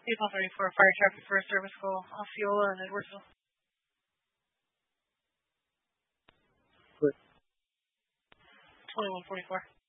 April 34, fire traffic for a service call, Osceola and Edwardsville. Click. 2144.